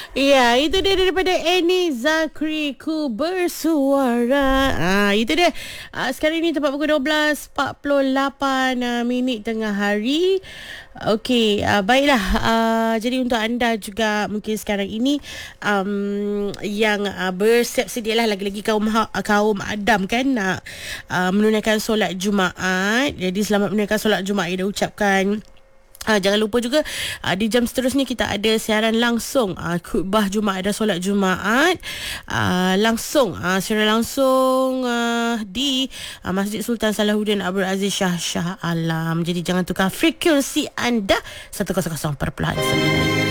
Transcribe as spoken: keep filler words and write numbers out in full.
Ya, itu dia daripada Eni Zakri, Ku Bersuara. Ah, itu dia. Ah, sekarang ini tepat pukul dua belas empat puluh lapan uh, minit tengah hari. Okey, uh, baiklah. Uh, jadi untuk anda juga mungkin sekarang ini um, yang uh, bersiap sedialah, lagi-lagi kaum ha- kaum Adam kan nak uh, menunaikan solat Jumaat. Jadi selamat menunaikan solat Jumaat yang dah ucapkan. Uh, jangan lupa juga uh, di jam seterusnya kita ada siaran langsung uh, khutbah Jumaat dan solat Jumaat uh, langsung uh, siaran langsung uh, di uh, Masjid Sultan Salahuddin Abdul Aziz Shah Shah Alam. Jadi jangan tukar frekuensi anda seratus perpuluhan sembilan.